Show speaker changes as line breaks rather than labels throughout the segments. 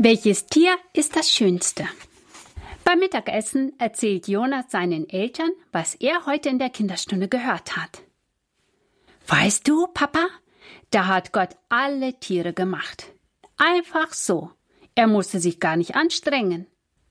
Welches Tier ist das schönste? Beim Mittagessen erzählt Jonas seinen Eltern, was er heute in der Kinderstunde gehört hat. Weißt du, Papa, da hat Gott alle Tiere gemacht. Einfach so. Er musste sich gar nicht anstrengen.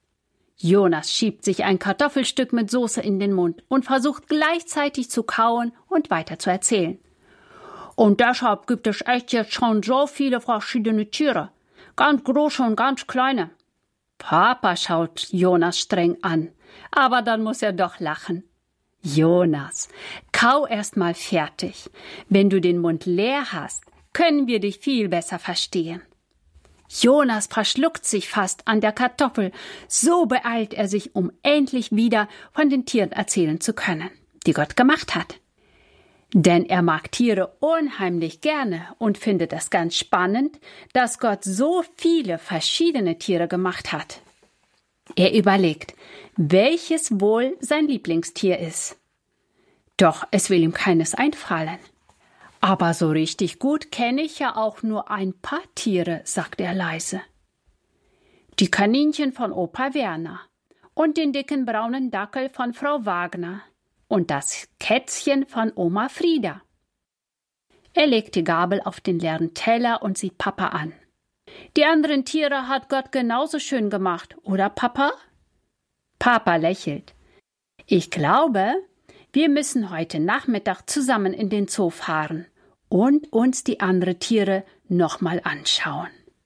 Jonas schiebt sich ein Kartoffelstück mit Soße in den Mund und versucht gleichzeitig zu kauen und weiter zu erzählen. Und deshalb gibt es echt jetzt schon so viele verschiedene Tiere. Ganz große und ganz kleine. Papa schaut Jonas streng an, aber dann muss er doch lachen. Jonas, kau erst mal fertig. Wenn du den Mund leer hast, können wir dich viel besser verstehen. Jonas verschluckt sich fast an der Kartoffel, so beeilt er sich, um endlich wieder von den Tieren erzählen zu können, die Gott gemacht hat. Denn er mag Tiere unheimlich gerne und findet es ganz spannend, dass Gott so viele verschiedene Tiere gemacht hat. Er überlegt, welches wohl sein Lieblingstier ist. Doch es will ihm keines einfallen. Aber so richtig gut kenne ich ja auch nur ein paar Tiere, sagt er leise. Die Kaninchen von Opa Werner und den dicken braunen Dackel von Frau Wagner. Und das Kätzchen von Oma Frieda. Er legt die Gabel auf den leeren Teller und sieht Papa an. Die anderen Tiere hat Gott genauso schön gemacht, oder Papa? Papa lächelt. Ich glaube, wir müssen heute Nachmittag zusammen in den Zoo fahren und uns die anderen Tiere nochmal anschauen.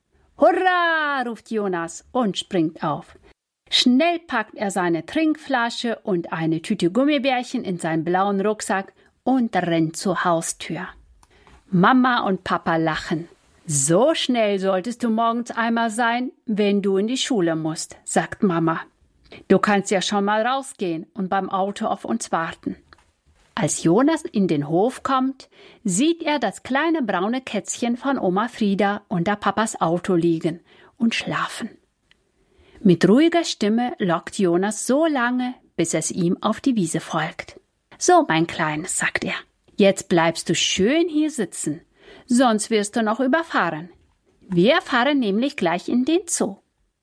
Hurra, ruft Jonas und springt auf. Schnell packt er seine Trinkflasche und eine Tüte Gummibärchen in seinen blauen Rucksack und rennt zur Haustür. Mama und Papa lachen. So schnell solltest du morgens einmal sein, wenn du in die Schule musst, sagt Mama. Du kannst ja schon mal rausgehen und beim Auto auf uns warten. Als Jonas in den Hof kommt, sieht er das kleine braune Kätzchen von Oma Frieda unter Papas Auto liegen und schlafen. Mit ruhiger Stimme lockt Jonas so lange, bis es ihm auf die Wiese folgt. So, mein Kleines, sagt er, jetzt bleibst du schön hier sitzen, sonst wirst du noch überfahren. Wir fahren nämlich gleich in den Zoo.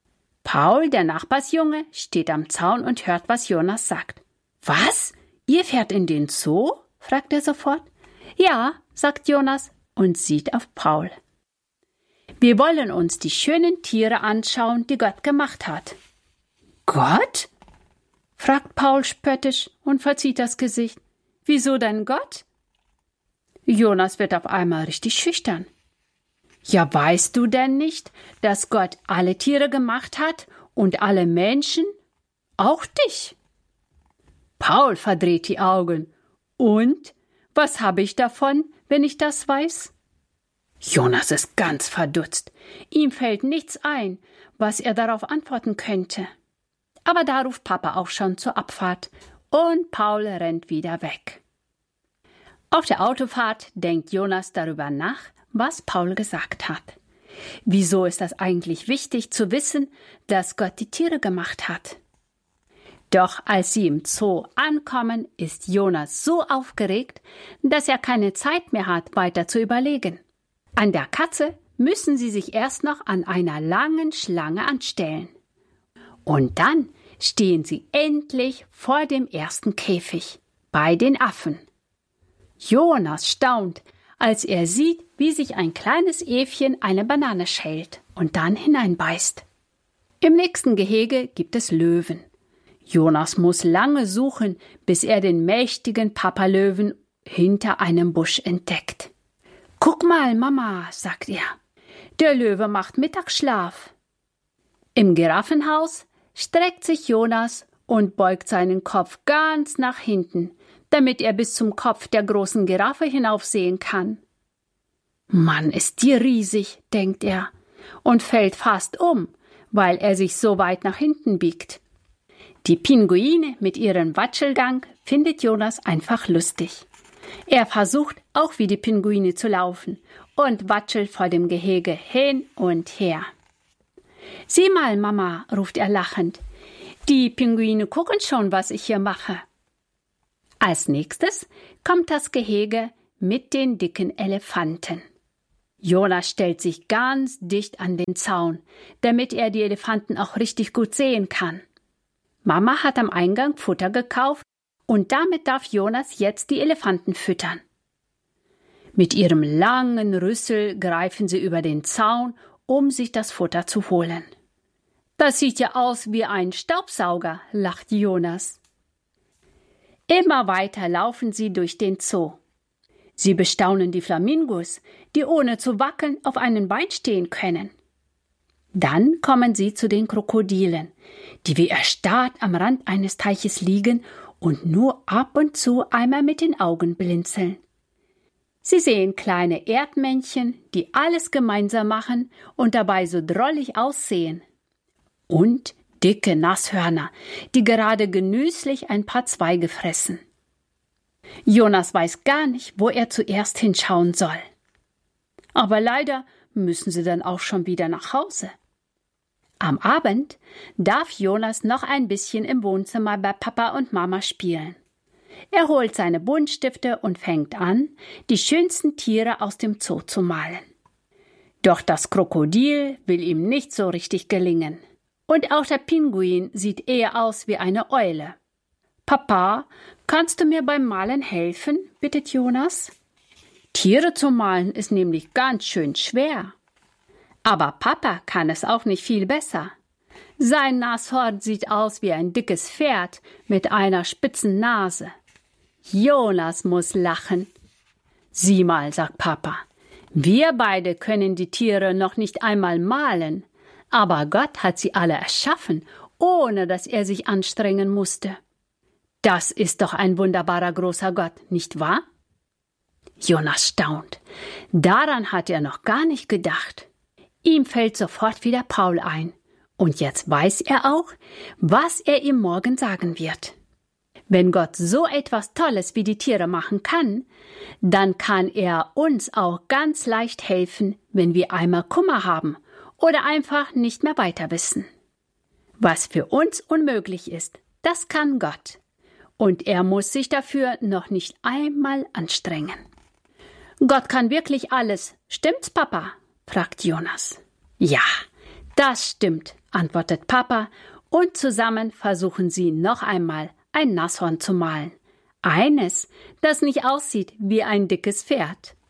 Paul, der Nachbarsjunge, steht am Zaun und hört, was Jonas sagt. Was? Ihr fährt in den Zoo? Fragt er sofort. Ja, sagt Jonas und sieht auf Paul. Wir wollen uns die schönen Tiere anschauen, die Gott gemacht hat. Gott? Fragt Paul spöttisch und verzieht das Gesicht. Wieso denn Gott? Jonas wird auf einmal richtig schüchtern. Ja, weißt du denn nicht, dass Gott alle Tiere gemacht hat und alle Menschen? Auch dich? Paul verdreht die Augen. Und? Was habe ich davon, wenn ich das weiß? Jonas ist ganz verdutzt. Ihm fällt nichts ein, was er darauf antworten könnte. Aber da ruft Papa auch schon zur Abfahrt und Paul rennt wieder weg. Auf der Autofahrt denkt Jonas darüber nach, was Paul gesagt hat. Wieso ist das eigentlich wichtig zu wissen, dass Gott die Tiere gemacht hat? Doch als sie im Zoo ankommen, ist Jonas so aufgeregt, dass er keine Zeit mehr hat, weiter zu überlegen. An der Katze müssen sie sich erst noch an einer langen Schlange anstellen. Und dann stehen sie endlich vor dem ersten Käfig, bei den Affen. Jonas staunt, als er sieht, wie sich ein kleines Äffchen eine Banane schält und dann hineinbeißt. Im nächsten Gehege gibt es Löwen. Jonas muss lange suchen, bis er den mächtigen Papalöwen hinter einem Busch entdeckt. »Guck mal, Mama«, sagt er, »der Löwe macht Mittagsschlaf.« Im Giraffenhaus streckt sich Jonas und beugt seinen Kopf ganz nach hinten, damit er bis zum Kopf der großen Giraffe hinaufsehen kann. »Mann, ist die riesig«, denkt er, und fällt fast um, weil er sich so weit nach hinten biegt. Die Pinguine mit ihrem Watschelgang findet Jonas einfach lustig. Er versucht auch wie die Pinguine zu laufen und watschelt vor dem Gehege hin und her. »Sieh mal, Mama«, ruft er lachend, »die Pinguine gucken schon, was ich hier mache.« Als nächstes kommt das Gehege mit den dicken Elefanten. Jonas stellt sich ganz dicht an den Zaun, damit er die Elefanten auch richtig gut sehen kann. Mama hat am Eingang Futter gekauft und damit darf Jonas jetzt die Elefanten füttern. Mit ihrem langen Rüssel greifen sie über den Zaun, um sich das Futter zu holen. Das sieht ja aus wie ein Staubsauger, lacht Jonas. Immer weiter laufen sie durch den Zoo. Sie bestaunen die Flamingos, die ohne zu wackeln auf einem Bein stehen können. Dann kommen sie zu den Krokodilen, die wie erstarrt am Rand eines Teiches liegen und nur ab und zu einmal mit den Augen blinzeln. Sie sehen kleine Erdmännchen, die alles gemeinsam machen und dabei so drollig aussehen. Und dicke Nashörner, die gerade genüsslich ein paar Zweige fressen. Jonas weiß gar nicht, wo er zuerst hinschauen soll. Aber leider müssen sie dann auch schon wieder nach Hause. Am Abend darf Jonas noch ein bisschen im Wohnzimmer bei Papa und Mama spielen. Er holt seine Buntstifte und fängt an, die schönsten Tiere aus dem Zoo zu malen. Doch das Krokodil will ihm nicht so richtig gelingen. Und auch der Pinguin sieht eher aus wie eine Eule. »Papa, kannst du mir beim Malen helfen?« bittet Jonas. Tiere zu malen ist nämlich ganz schön schwer. Aber Papa kann es auch nicht viel besser. Sein Nashorn sieht aus wie ein dickes Pferd mit einer spitzen Nase. Jonas muss lachen. »Sieh mal«, sagt Papa, »wir beide können die Tiere noch nicht einmal malen, aber Gott hat sie alle erschaffen, ohne dass er sich anstrengen musste. Das ist doch ein wunderbarer großer Gott, nicht wahr?« Jonas staunt. Daran hat er noch gar nicht gedacht. Ihm fällt sofort wieder Paul ein. Und jetzt weiß er auch, was er ihm morgen sagen wird. Wenn Gott so etwas Tolles wie die Tiere machen kann, dann kann er uns auch ganz leicht helfen, wenn wir einmal Kummer haben oder einfach nicht mehr weiter wissen. Was für uns unmöglich ist, das kann Gott. Und er muss sich dafür noch nicht einmal anstrengen. »Gott kann wirklich alles. Stimmt's, Papa?« fragt Jonas. »Ja, das stimmt«, antwortet Papa, und zusammen versuchen sie noch einmal ein Nashorn zu malen. Eines, das nicht aussieht wie ein dickes Pferd.